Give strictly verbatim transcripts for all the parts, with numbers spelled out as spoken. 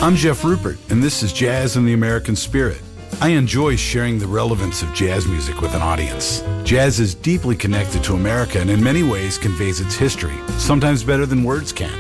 I'm Jeff Rupert, and this is Jazz in the American Spirit. I enjoy sharing the relevance of jazz music with an audience. Jazz is deeply connected to America and in many ways conveys its history, sometimes better than words can.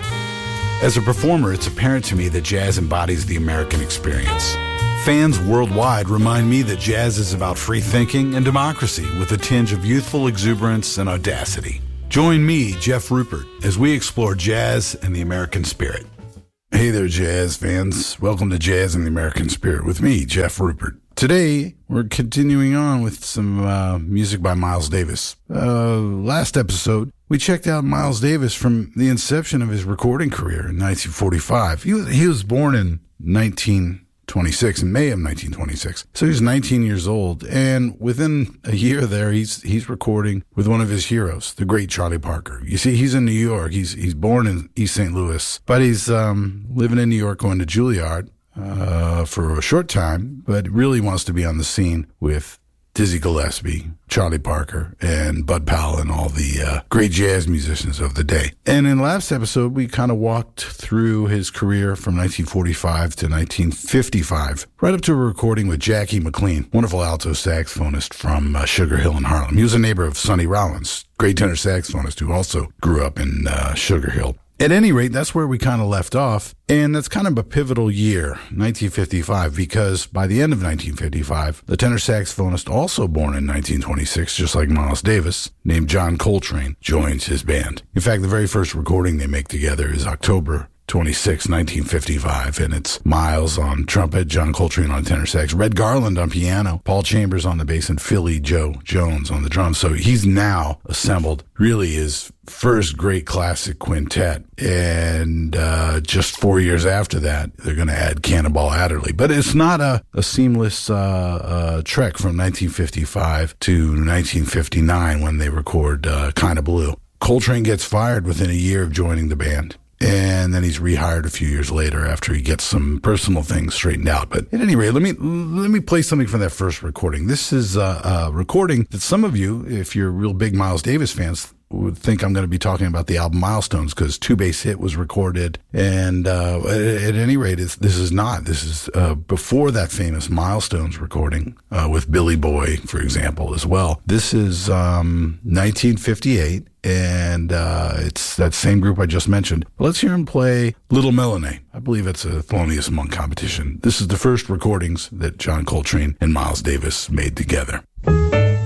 As a performer, it's apparent to me that jazz embodies the American experience. Fans worldwide remind me that jazz is about free thinking and democracy with a tinge of youthful exuberance and audacity. Join me, Jeff Rupert, as we explore jazz and the American spirit. Hey there, jazz fans. Welcome to Jazz in the American Spirit with me, Jeff Rupert. Today, we're continuing on with some uh, music by Miles Davis. Uh, last episode, we checked out Miles Davis from the inception of his recording career in nineteen forty-five. He was, he was born in nineteen twenty-six, in May of nineteen twenty-six. So he's nineteen years old, and within a year there, he's he's recording with one of his heroes, the great Charlie Parker. You see, he's in New York. He's he's born in East Saint Louis, but he's um, living in New York, going to Juilliard uh, for a short time, but really wants to be on the scene with Dizzy Gillespie, Charlie Parker, and Bud Powell, and all the uh, great jazz musicians of the day. And in last episode, we kind of walked through his career from nineteen forty-five to nineteen fifty-five, right up to a recording with Jackie McLean, wonderful alto saxophonist from uh, Sugar Hill in Harlem. He was a neighbor of Sonny Rollins, great tenor saxophonist who also grew up in uh, Sugar Hill. At any rate, that's where we kind of left off, and that's kind of a pivotal year, nineteen fifty-five, because by the end of nineteen fifty-five, the tenor saxophonist, also born in nineteen twenty-six, just like Miles Davis, named John Coltrane, joins his band. In fact, the very first recording they make together is October twenty-sixth, nineteen fifty-five, and it's Miles on trumpet, John Coltrane on tenor sax, Red Garland on piano, Paul Chambers on the bass, and Philly Joe Jones on the drums. So he's now assembled really his first great classic quintet, and uh, just four years after that, they're going to add Cannonball Adderley. But it's not a, a seamless uh, uh, trek from nineteen fifty-five to nineteen fifty-nine when they record uh, Kinda Blue. Coltrane gets fired within a year of joining the band, and then he's rehired a few years later after he gets some personal things straightened out. But at any rate, let me let me play something from that first recording. This is a, a recording that some of you, if you're real big Miles Davis fans, would think I'm going to be talking about the album Milestones, because Two Bass Hit was recorded. And uh, at, at any rate, it's, this is not. This is uh, before that famous Milestones recording uh, with Billy Boy, for example, as well. This is um, nineteen fifty-eight. And uh, it's that same group I just mentioned. Let's hear him play Little Melanie. I believe it's a Thelonious Monk competition. This is the first recordings that John Coltrane and Miles Davis made together.